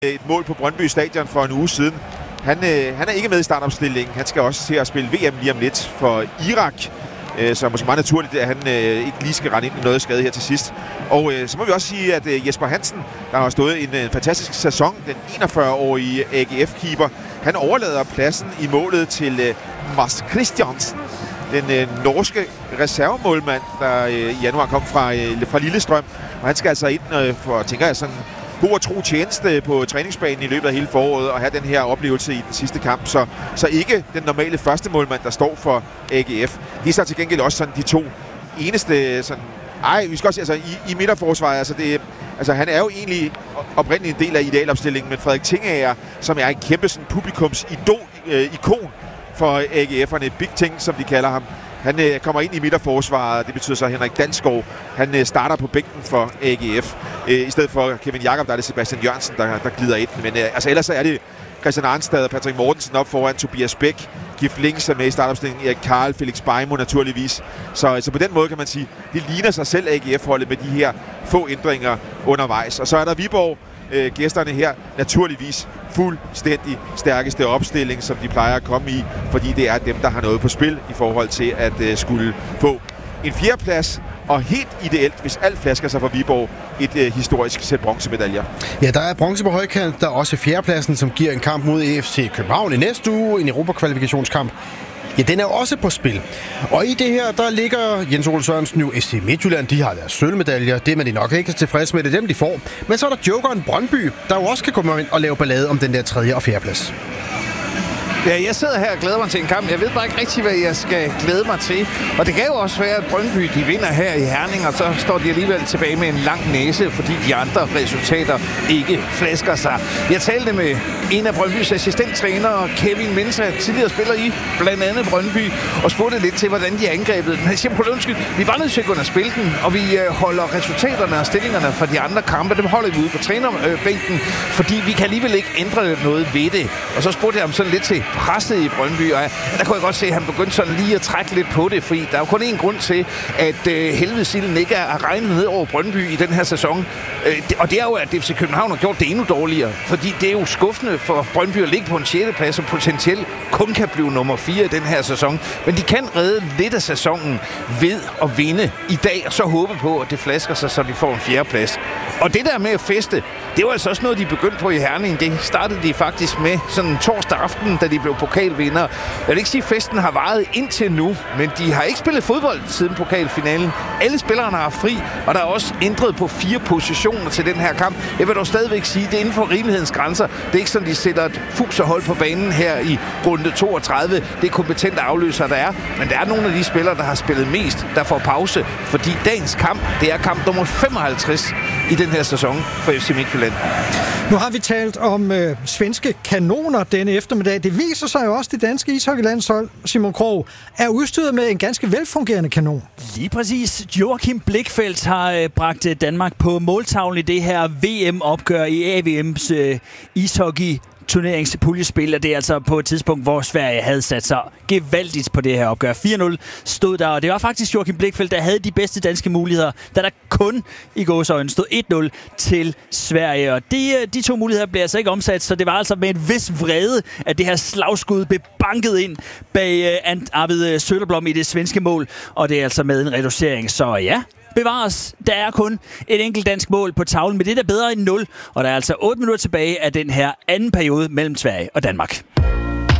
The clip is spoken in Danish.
et mål på Brøndby Stadion for en uge siden. Han er ikke med i startopstillingen. Han skal også til at spille VM lige om lidt for Irak. Så måske meget naturligt, at han ikke lige skal rende ind i noget skade her til sidst. Og så må vi også sige, at Jesper Hansen, der har stået en fantastisk sæson, den 41-årige AGF-keeper, han overlader pladsen i målet til Mads Christiansen, den norske reservemålmand, der i januar kom fra Lillestrøm. Og han skal altså ind for, tænker jeg, sådan god og tro tjeneste på træningsbanen i løbet af hele foråret og have den her oplevelse i den sidste kamp. Så ikke den normale første målmand, der står for AGF. De er så til gengæld også sådan de to eneste sådan... vi skal også altså i midterforsvaret, altså han er jo egentlig oprindeligt en del af idealopstillingen, men Frederik Tingager, som er en kæmpe sådan publikums-ikon for AGF'erne, Big Ting, som de kalder ham. Han kommer ind i midterforsvaret, det betyder så Henrik Dalsgaard. Han starter på bænken for AGF, i stedet for Kevin Jakob, der er det Sebastian Jørgensen, der glider ind. Men ellers så er det Christian Arnstad og Patrick Mortensen op foran, Tobias Bæk, Gift Links er med i startopstillingen, Erik Karl, Felix Beimo naturligvis. Så på den måde kan man sige, det ligner sig selv AGF-holdet med de her få ændringer undervejs. Og så er der Viborg, gæsterne her, naturligvis fuldstændig stærkeste opstilling, som de plejer at komme i, fordi det er dem, der har noget på spil i forhold til at skulle få en fjerdeplads, og helt ideelt, hvis alt flasker sig for Viborg, et historisk sæt bronzemedaljer. Ja, der er bronze på højkant, der er også fjerdepladsen, som giver en kamp mod EFC København i næste uge, en Europa-kvalifikationskamp. Ja, den er også på spil. Og i det her, der ligger Jens Ole Sørensen jo FC Midtjylland. De har deres sølvmedaljer. Det er man de nok ikke tilfreds med, det dem de får. Men så er der jokeren Brøndby, der jo også kan komme ind og lave ballade om den der 3. og 4. plads. Ja, jeg sidder her og glæder mig til en kamp. Jeg ved bare ikke rigtig, hvad jeg skal glæde mig til. Og det kan jo også være, at Brøndby de vinder her i Herning, og så står de alligevel tilbage med en lang næse, fordi de andre resultater ikke flæsker sig. Jeg talte med en af Brøndbys assistenttræner, Kevin Mensah, tidligere spiller i blandt andet Brøndby, og spurgte lidt til, hvordan de angrebede den. Han siger på undskyld, vi er bare nødt til at gå ind og spille den, og vi holder resultaterne og stillingerne fra de andre kampe, dem holder vi ude på trænerbænken, fordi vi kan alligevel ikke ændre noget ved det. Og så spurgte jeg ham sådan lidt til presset i Brøndby, og der kunne jeg godt se, at han begyndte sådan lige at trække lidt på det, fordi der er jo kun én grund til, at helvedesilden ikke er regnet ned over Brøndby i den her sæson. Og det er jo, at FC København har gjort det endnu dårligere, fordi det er jo skuffende for Brøndby at ligge på en 6. plads, og potentielt kun kan blive nummer 4 i den her sæson. Men de kan redde lidt af sæsonen ved at vinde i dag, og så håbe på, at det flasker sig, så de får en 4. plads. Og det der med at feste, det var altså også noget, de begyndte på i Herning. Det startede de faktisk med sådan torsdag aften, da de blev pokalvinder. Jeg vil ikke sige, at festen har varet indtil nu, men de har ikke spillet fodbold siden pokalfinalen. Alle spillerne har fri, og der er også ændret på 4 positioner til den her kamp. Jeg vil dog stadigvæk sige, at det er inden for rimelighedens grænser. Det er ikke sådan, de sætter et fuserhold på banen her i runde 32. Det er kompetente afløsere, der er. Men der er nogle af de spillere, der har spillet mest, der får pause. Fordi dagens kamp, det er kamp nummer 55 i den her sæson for FC Midtjylland. Nu har vi talt om svenske kanoner denne eftermiddag. Det viser sig jo også, at det danske ishockeylandshold, Simon Krog, er udstyret med en ganske velfungerende kanon. Lige præcis. Joachim Blichfeldt har bragt Danmark på måltavlen i det her VM-opgør i AVM's ishockey-turneringspuljespil, og det er altså på et tidspunkt, hvor Sverige havde sat sig gevaldigt på det her opgør. 4-0 stod der, og det var faktisk Joachim Blichfeldt, der havde de bedste danske muligheder, da der kun i gåseøjne stod 1-0 til Sverige. Og de 2 muligheder blev altså ikke omsat, så det var altså med en vis vrede, at det her slagskud blev banket ind bag Arvid Söderblom i det svenske mål, og det er altså med en reducering. Så ja, bevares. Der er kun et enkelt dansk mål på tavlen, men det er bedre end 0, og der er altså 8 minutter tilbage af den her anden periode mellem Sverige og Danmark.